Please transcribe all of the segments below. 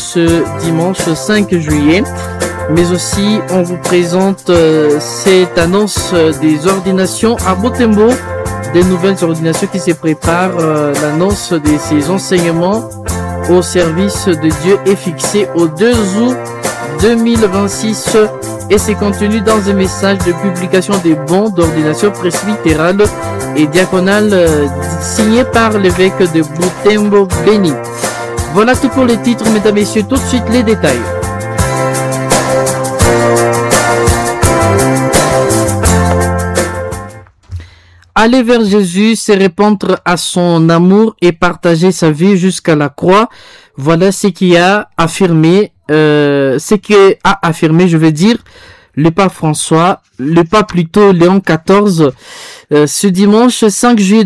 ce dimanche 5 juillet. Mais aussi, on vous présente cette annonce des ordinations à Butembo, des nouvelles ordinations qui se préparent. L'annonce de ces enseignements au service de Dieu est fixée au 2 août 2026 et c'est contenu dans un message de publication des bons d'ordination presbytérale et diaconale signé par l'évêque de Butembo Béni. Voilà tout pour les titres, mesdames et messieurs. Tout de suite les détails. Aller vers Jésus, c'est répondre à son amour et partager sa vie jusqu'à la croix. Voilà ce qui a affirmé, le pape François, le pape plutôt Léon XIV, ce dimanche 5 juillet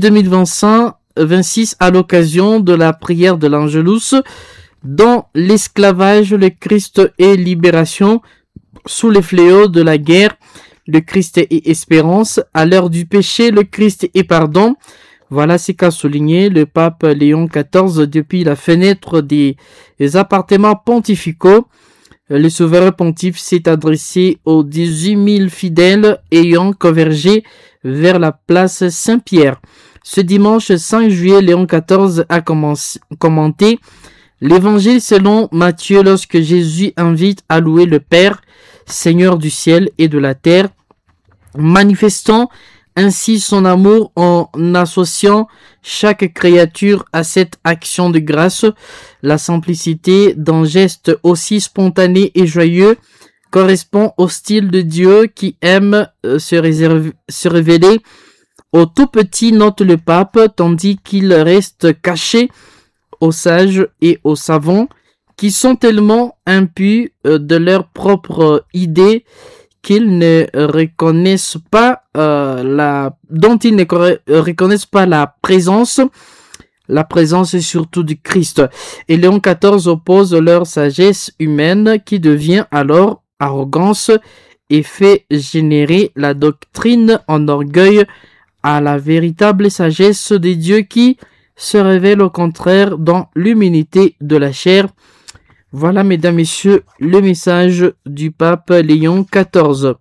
2026 à l'occasion de la prière de l'Angelus. Dans l'esclavage, le Christ est libération, sous les fléaux de la guerre, le Christ est espérance, à l'heure du péché, le Christ est pardon. Voilà ce qu'a souligné le pape Léon XIV depuis la fenêtre des appartements pontificaux. Le souverain pontife s'est adressé aux 18 000 fidèles ayant convergé vers la place Saint-Pierre. Ce dimanche 5 juillet, Léon XIV a commenté l'évangile selon Matthieu lorsque Jésus invite à louer le Père, Seigneur du ciel et de la terre, manifestant ainsi son amour en associant chaque créature à cette action de grâce. La simplicité d'un geste aussi spontané et joyeux correspond au style de Dieu qui aime se révéler au tout petit, note le pape, tandis qu'il reste caché aux sages et aux savants qui sont tellement impus de leurs propres idées qu'ils ne reconnaissent pas dont ils ne reconnaissent pas la présence surtout du Christ. Et Léon XIV oppose leur sagesse humaine qui devient alors arrogance et fait générer la doctrine en orgueil à la véritable sagesse des dieux qui se révèle au contraire dans l'humilité de la chair. Voilà, mesdames, messieurs, le message du pape Léon XIV.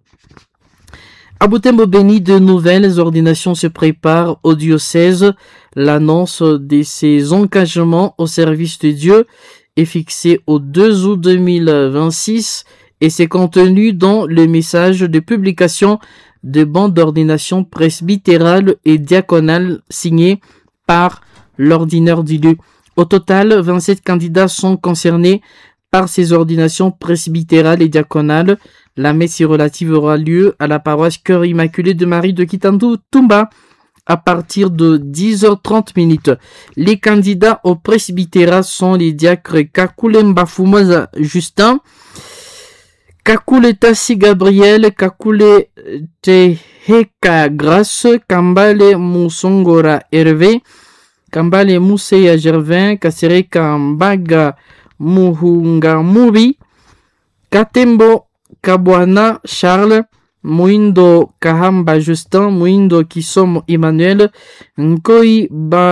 À Butembo Béni, de nouvelles ordinations se préparent au diocèse. L'annonce de ces engagements au service de Dieu est fixée au 2 août 2026 et c'est contenu dans le message de publication de bandes d'ordination presbytérale et diaconale signé par l'ordinaire du lieu. Au total, 27 candidats sont concernés par ces ordinations presbytérales et diaconales. La messe relative aura lieu à la paroisse Cœur Immaculé de Marie de Kitandu Tumba à partir de 10h30. Les candidats au presbytérat sont les diacres Kakule Mbafumoza Justin, Kakule Tassi Gabriel, Kakule Teheka Grace, Kambale Musongora Hervé, Kambale Museya Gervin, Kasereka Mbaga Muhunga Muri, Katembo Kabwana Charles, Muindo Kahamba Justin, Muindo Kisomo Emmanuel, Nkoi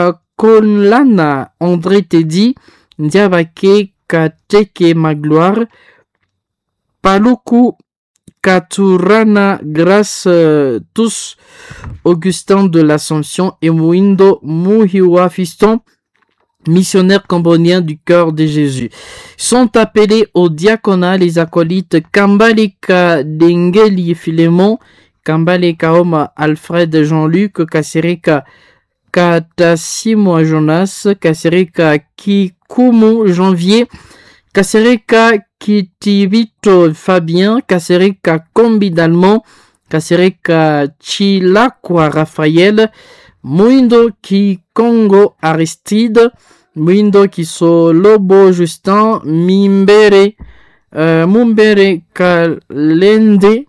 Bakolana André Teddy, Ndiabake Kateke Magloire, Paluku Katurana Grâce tous, Augustin de l'Assomption et Muindo Muhiwa Fiston, missionnaires cambodgiens du cœur de Jésus. Sont appelés au diaconat les acolytes Kambaleka Dengeli Philémon, Kambaleka Oma Alfred Jean-Luc, Kasereka Katasimo Jonas, Kasereka Kikumu Janvier, Kasereka Kitibito Fabien, Kasereka Kombi d'Allemand, Kasereka Chilakwa Raphaël, Muindo Kikongo Aristide, Muindo Kisolobo Justin, Mumbere Kalende,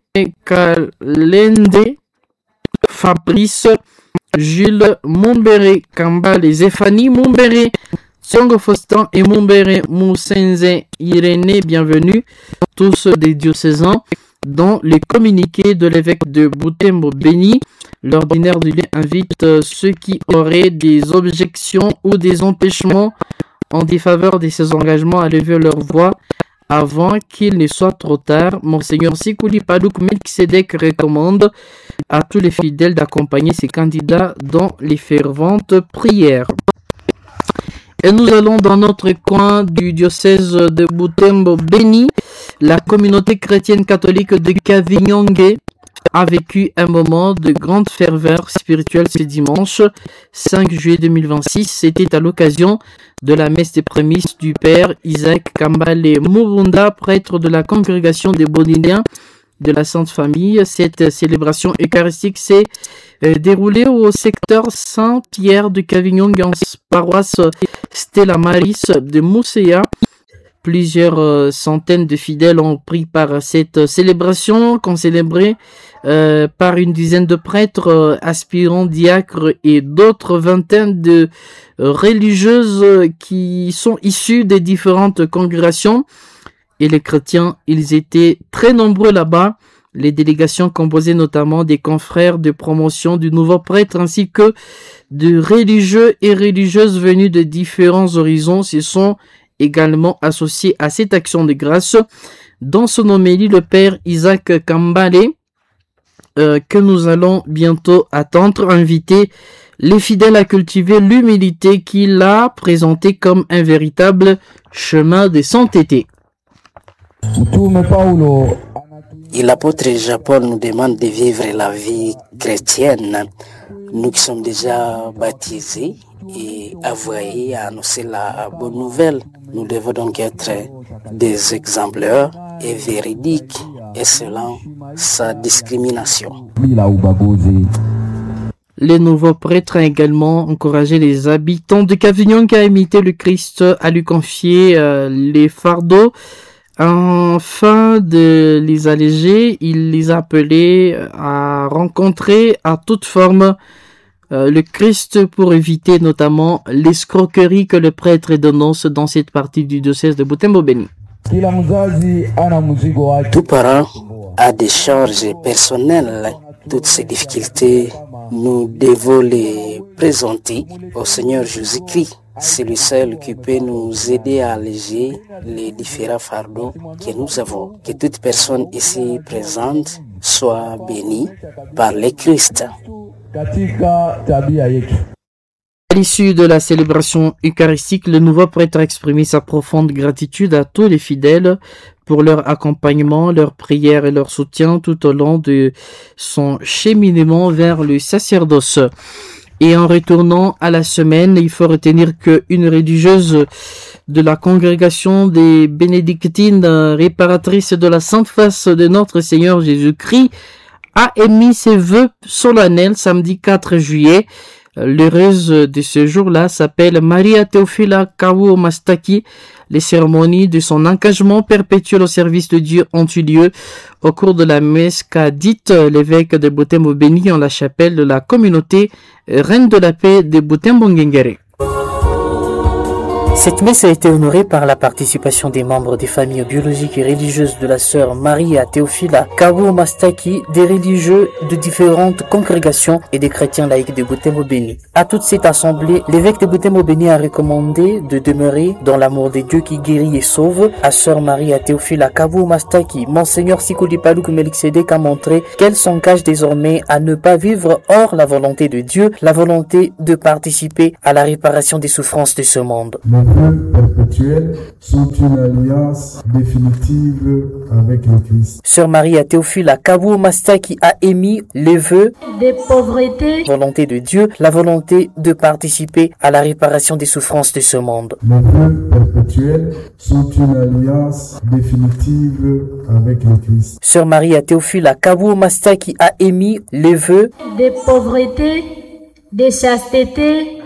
Fabrice, Jules Mumbere Kambale, Zéphanie Mumbere, Songo Faustin et Mumbere Musenze Irénée, bienvenue, tous des diocésains. Dans les communiqués de l'évêque de Butembo Béni, l'ordinaire du lieu invite ceux qui auraient des objections ou des empêchements en défaveur de ces engagements à lever leur voix avant qu'il ne soit trop tard. Monseigneur Sikuli Padouk Melkisedek recommande à tous les fidèles d'accompagner ces candidats dans les ferventes prières. Et nous allons dans notre coin du diocèse de Butembo Beni. La communauté chrétienne catholique de Kavinyonge a vécu un moment de grande ferveur spirituelle ce dimanche 5 juillet 2026. C'était à l'occasion de la messe des prémices du Père Isaac Kambale Murunda, prêtre de la congrégation des Boniniens de la Sainte Famille. Cette célébration eucharistique s'est déroulée au secteur Saint-Pierre de Kavinyonge, en paroisse Stella Maris de Mousséa. Plusieurs centaines de fidèles ont pris part à cette célébration, concélébrée par une dizaine de prêtres, aspirants, diacres et d'autres vingtaines de religieuses qui sont issues des différentes congrégations. Et les chrétiens, ils étaient très nombreux là-bas. Les délégations composées notamment des confrères de promotion du nouveau prêtre ainsi que de religieux et religieuses venus de différents horizons se sont également associés à cette action de grâce. Dans son homélie, le Père Isaac Kambale, que nous allons bientôt attendre, inviter les fidèles à cultiver l'humilité qu'il a présentée comme un véritable chemin de sainteté. Et l'apôtre Jean-Paul nous demande de vivre la vie chrétienne. Nous qui sommes déjà baptisés et envoyés à annoncer la bonne nouvelle. Nous devons donc être des exemplaires et véridiques et selon sa discrimination. Les nouveaux prêtres ont également encouragé les habitants de Kavinyonge à imiter le Christ, à lui confier les fardeaux. Afin de les alléger, il les a appelés à rencontrer à toute forme le Christ pour éviter notamment l'escroquerie que le prêtre dénonce dans cette partie du diocèse de Butembo Beni. Tout parent a des charges personnelles. Toutes ces difficultés, nous devons les présenter au Seigneur Jésus-Christ. C'est lui seul qui peut nous aider à alléger les différents fardeaux que nous avons. Que toute personne ici présente soit bénie par le Christ. À l'issue de la célébration eucharistique, le nouveau prêtre a exprimé sa profonde gratitude à tous les fidèles pour leur accompagnement, leur prière et leur soutien tout au long de son cheminement vers le sacerdoce. Et en retournant à la semaine, il faut retenir qu'une religieuse de la congrégation des bénédictines réparatrices de la Sainte Face de notre Seigneur Jésus-Christ a émis ses vœux solennels samedi 4 juillet. L'heureuse de ce jour-là s'appelle Maria Teofila Kawu Mastaki. Les cérémonies de son engagement perpétuel au service de Dieu ont eu lieu au cours de la messe qu'a dite l'évêque de Butembo Beni en la chapelle de la communauté Reine de la Paix de Butembo Ngengere. Cette messe a été honorée par la participation des membres des familles biologiques et religieuses de la sœur Maria Teofila Kawu Mastaki, des religieux de différentes congrégations et des chrétiens laïcs de Butembo Beni. À toute cette assemblée, l'évêque de Butembo Beni a recommandé de demeurer dans l'amour de Dieu qui guérit et sauve. À sœur Maria Teofila Kawu Mastaki, Monseigneur Sikuli Padouk Melkisedek a montré qu'elle s'engage désormais à ne pas vivre hors la volonté de Dieu, la volonté de participer à la réparation des souffrances de ce monde. Les vœux perpétuels sont une alliance définitive avec le Christ. Sœur Maria Teofila Kawu Mastaki a émis les vœux de pauvreté, volonté de Dieu, la volonté de participer à la réparation des souffrances de ce monde. Les vœux perpétuels sont une alliance définitive avec le Christ. Sœur Maria Teofila Kawu Mastaki a émis les vœux de pauvreté, de chasteté,